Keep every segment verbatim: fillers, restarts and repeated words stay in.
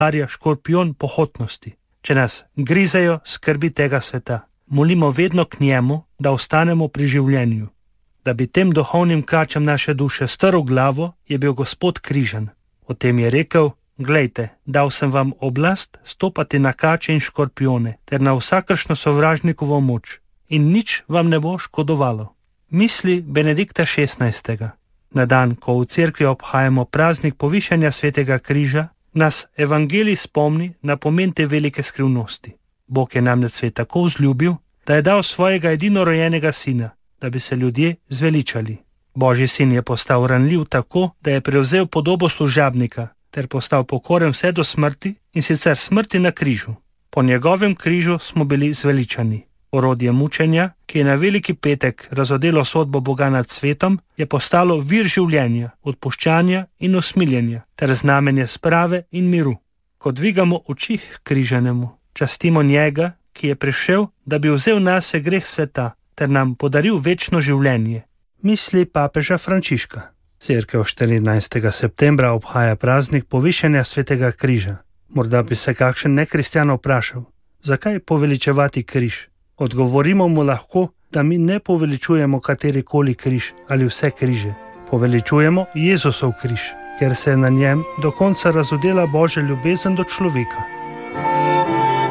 poudarja škorpion pohotnosti. Če nas grizejo skrbi tega sveta, molimo vedno k njemu, da ostanemo pri življenju. Da bi tem duhovnim kačam naše duše strl glavo, je bil Gospod križan. O tem je rekel: glejte, dal sem vam oblast stopati na kače in škorpione ter na vsakršno sovražnikovo moč in nič vam ne bo škodovalo. Misli Benedikta šestnajstega. Na dan, ko v cerkvi obhajamo praznik povišanja svetega križa, nas evangelij spomni na pomen te velike skrivnosti. Bog je namreč svet tako vzljubil, da je dal svojega edinorojenega sina, da bi se ljudje zveličali. Božji sin je postal ranljiv tako, da je prevzel podobo služabnika ter postal pokoren vse do smrti, in sicer smrti na križu. Po njegovem križu smo bili zveličani. Orodje mučenja, ki je na veliki petek razodelo sodbo Boga nad svetom, je postalo vir življenja, odpuščanja in usmiljenja ter znamenje sprave in miru. Ko dvigamo oči k križanemu, častimo njega, ki je prišel, da bi vzel nase greh sveta ter nam podaril večno življenje. Misli papeža Frančiška. Cerkev štirinajstega septembra obhaja praznik povišanja svetega križa. Morda bi se kakšen nekristjan vprašal, zakaj poveličevati križ? Odgovorimo mu lahko, da mi ne poveličujemo katerikoli križ ali vse križe. Poveličujemo Jezusov križ, ker se je na njem do konca razodela Božja ljubezen do človeka.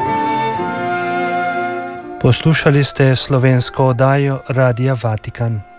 Poslušali ste slovensko oddajo Radia Vatikan.